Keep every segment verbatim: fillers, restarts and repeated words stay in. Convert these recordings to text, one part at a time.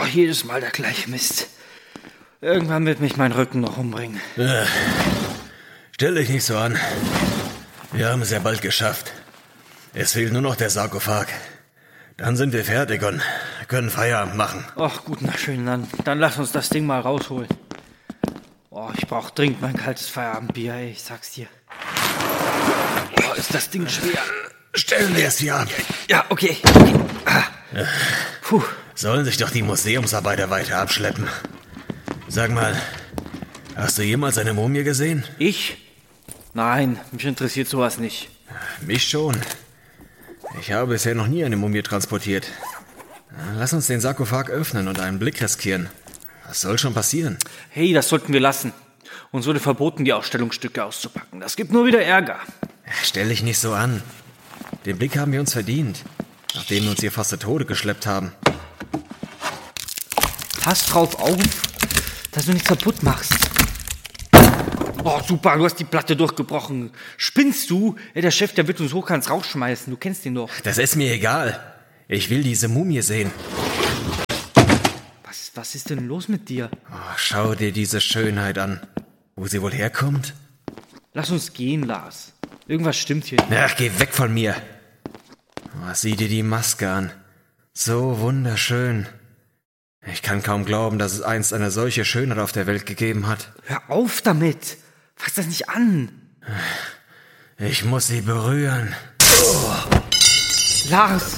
jedes Mal der gleiche Mist. Irgendwann wird mich mein Rücken noch umbringen. Äh, stell dich nicht so an. Wir haben es ja bald geschafft. Es fehlt nur noch der Sarkophag. Dann sind wir fertig und können Feierabend machen. Ach gut, na schön, dann, dann lass uns das Ding mal rausholen. Oh, ich brauch dringend mein kaltes Feierabendbier, ey, ich sag's dir. Oh, ist das Ding schwer. Stellen wir es hier ab. Ja, okay. okay. Ah. Puh. Sollen sich doch die Museumsarbeiter weiter abschleppen. Sag mal, hast du jemals eine Mumie gesehen? Ich? Nein, mich interessiert sowas nicht. Mich schon. Ich habe bisher noch nie eine Mumie transportiert. Lass uns den Sarkophag öffnen und einen Blick riskieren. Was soll schon passieren? Hey, das sollten wir lassen. Uns wurde verboten, die Ausstellungsstücke auszupacken. Das gibt nur wieder Ärger. Stell dich nicht so an. Den Blick haben wir uns verdient, nachdem wir uns hier fast zu Tode geschleppt haben. Pass drauf auf, dass du nichts kaputt machst. Oh, super, du hast die Platte durchgebrochen. Spinnst du? Ja, der Chef, der wird uns hochkants rausschmeißen. Du kennst ihn doch. Das ist mir egal. Ich will diese Mumie sehen. Was, was ist denn los mit dir? Oh, schau dir diese Schönheit an. Wo sie wohl herkommt? Lass uns gehen, Lars. Irgendwas stimmt hier nicht. Ach, geh weg von mir. Oh, sieh dir die Maske an. So wunderschön. Ich kann kaum glauben, dass es einst eine solche Schönheit auf der Welt gegeben hat. Hör auf damit. Fass das nicht an. Ich muss sie berühren. Oh. Lars!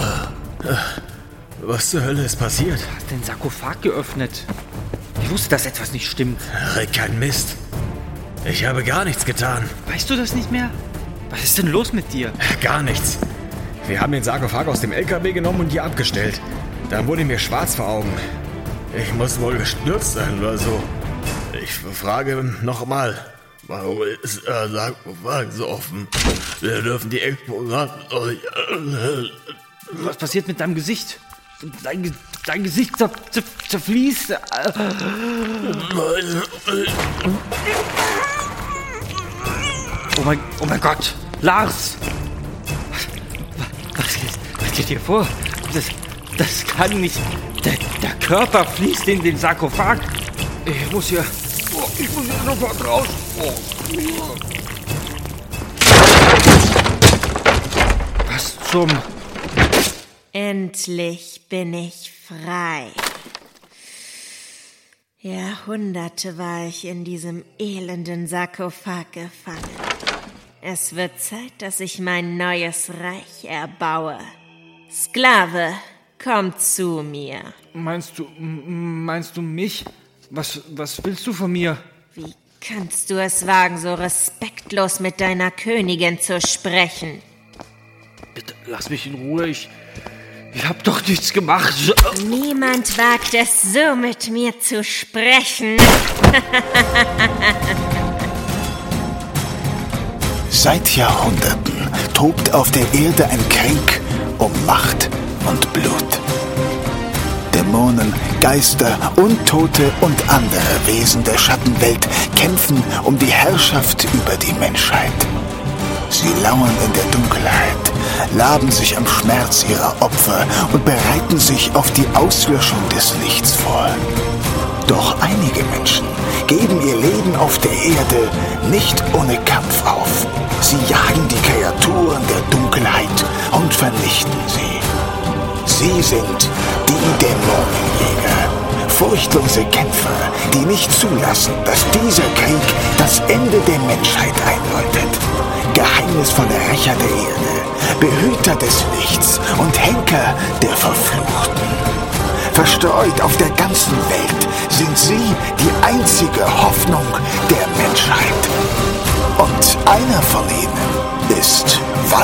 Was zur Hölle ist passiert? Du hast den Sarkophag geöffnet. Ich wusste, dass etwas nicht stimmt. Red kein Mist. Ich habe gar nichts getan. Weißt du das nicht mehr? Was ist denn los mit dir? Gar nichts. Wir haben den Sarkophag aus dem L K W genommen und hier abgestellt. Dann wurde mir schwarz vor Augen. Ich muss wohl gestürzt sein oder so. Ich frage nochmal, warum ist der Sarkophag so offen? Wir dürfen die Exponate... Was passiert mit deinem Gesicht? Dein, Ge- dein Gesicht zer- zer- zerfließt. Oh mein, oh mein Gott, Lars! Was, was, geht, was geht hier vor? Das, das kann nicht... Der, der Körper fließt in den Sarkophag. Ich muss hier... Oh, ich muss hier sofort raus. Oh. Was zum... Endlich bin ich frei. Jahrhunderte war ich in diesem elenden Sarkophag gefangen. Es wird Zeit, dass ich mein neues Reich erbaue. Sklave, komm zu mir. Meinst du, m- meinst du mich? Was, was willst du von mir? Wie kannst du es wagen, so respektlos mit deiner Königin zu sprechen? Bitte, lass mich in Ruhe, ich... Ich hab doch nichts gemacht. Niemand wagt es, so mit mir zu sprechen. Seit Jahrhunderten tobt auf der Erde ein Krieg um Macht und Blut. Dämonen, Geister, Untote und andere Wesen der Schattenwelt kämpfen um die Herrschaft über die Menschheit. Sie lauern in der Dunkelheit, laben sich am Schmerz ihrer Opfer und bereiten sich auf die Auslöschung des Lichts vor. Doch einige Menschen geben ihr Leben auf der Erde nicht ohne Kampf auf. Sie jagen die Kreaturen der Dunkelheit und vernichten sie. Sie sind die Dämonenjäger, furchtlose Kämpfer, die nicht zulassen, dass dieser Krieg das Ende der Menschheit einläutet. Geheimnisvolle Rächer der Erde, Behüter des Lichts und Henker der Verfluchten. Verstreut auf der ganzen Welt sind sie die einzige Hoffnung der Menschheit. Und einer von ihnen ist Val